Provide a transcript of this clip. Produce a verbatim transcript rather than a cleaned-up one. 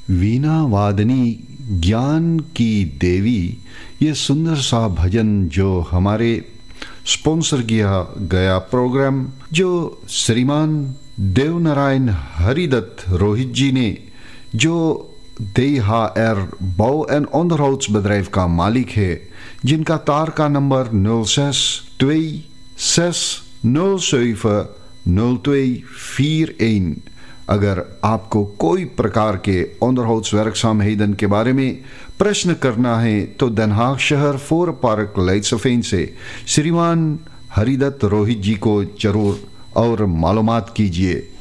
वीणा वादनी ज्ञान की देवी, ये सुंदर सा भजन जो हमारे स्पॉन्सर किया गया प्रोग्राम जो श्रीमान देवनारायण हरिदत्त रोहित जी ने, जो D H R Bouw en Onderhoudsbedrijf का मालिक है, जिनका तार का number nul zes twee zes nul zeven nul twee vier een। अगर आपको कोई प्रकार के onderhoudswerkzaamheden के बारे में प्रश्न करना है तो Den Haag शहर फोर पार्क लेट्सफेन से श्रीमान हरिदत्त रोहित जी को जरूर और मालूमात कीजिए।